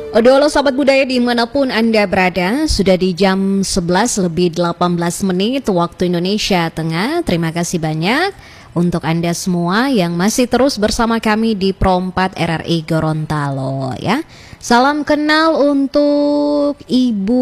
Halo sahabat budaya dimanapun Anda berada, sudah di jam 11 lebih 18 menit waktu Indonesia Tengah. Terima kasih banyak untuk Anda semua yang masih terus bersama kami di Pro 4 RRI Gorontalo ya. Salam kenal untuk Ibu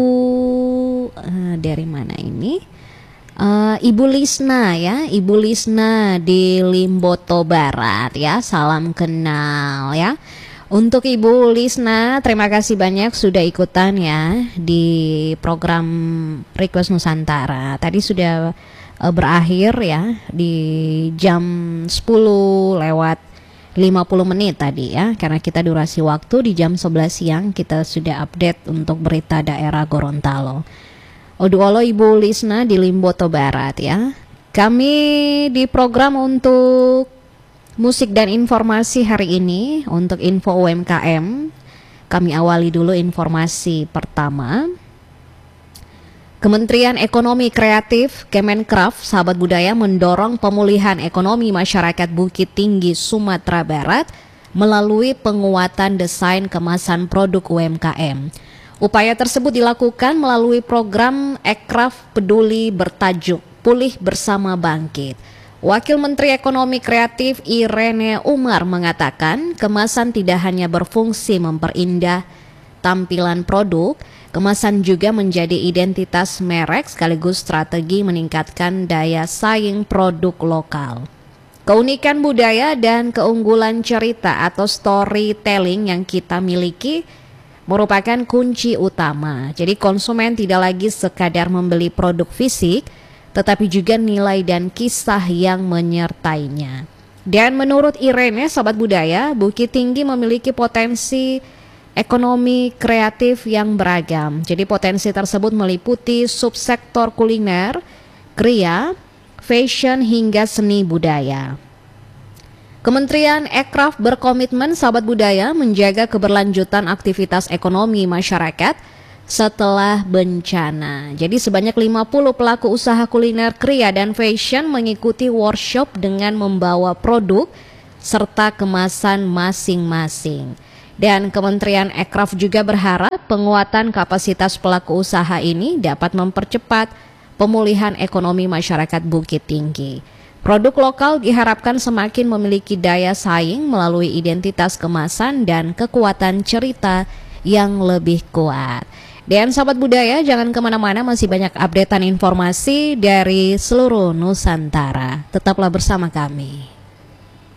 dari mana ini? Ibu Lisna ya, Ibu Lisna di Limboto Barat ya. Salam kenal ya. Untuk Ibu Lisna, terima kasih banyak sudah ikutan ya di program Request Nusantara. Tadi sudah berakhir ya di jam 10 lewat 50 menit tadi ya. Karena kita durasi waktu di jam 11 siang kita sudah update untuk berita daerah Gorontalo. Oduolo Ibu Lisna di Limboto Barat ya. Kami di program untuk musik dan informasi hari ini untuk info UMKM. Kami awali dulu informasi pertama. Kementerian Ekonomi Kreatif Kemenkraf Sahabat Budaya mendorong pemulihan ekonomi masyarakat Bukit Tinggi Sumatera Barat melalui penguatan desain kemasan produk UMKM. Upaya tersebut dilakukan melalui program Ekraf Peduli bertajuk Pulih Bersama Bangkit. Wakil Menteri Ekonomi Kreatif Irene Umar mengatakan kemasan tidak hanya berfungsi memperindah tampilan produk, kemasan juga menjadi identitas merek sekaligus strategi meningkatkan daya saing produk lokal. Keunikan budaya dan keunggulan cerita atau storytelling yang kita miliki merupakan kunci utama. Jadi konsumen tidak lagi sekadar membeli produk fisik, tetapi juga nilai dan kisah yang menyertainya. Dan menurut Irene, Sobat Budaya, Bukit Tinggi memiliki potensi ekonomi kreatif yang beragam. Jadi potensi tersebut meliputi subsektor kuliner, kria, fashion hingga seni budaya. Kementerian Ekraf berkomitmen Sahabat Budaya menjaga keberlanjutan aktivitas ekonomi masyarakat setelah bencana. Jadi sebanyak 50 pelaku usaha kuliner, kria dan fashion mengikuti workshop dengan membawa produk serta kemasan masing-masing. Dan Kementerian Ekraf juga berharap penguatan kapasitas pelaku usaha ini dapat mempercepat pemulihan ekonomi masyarakat Bukit Tinggi. Produk lokal diharapkan semakin memiliki daya saing melalui identitas kemasan dan kekuatan cerita yang lebih kuat. Dan Sahabat Budaya, jangan kemana-mana, masih banyak updatean informasi dari seluruh Nusantara. Tetaplah bersama kami.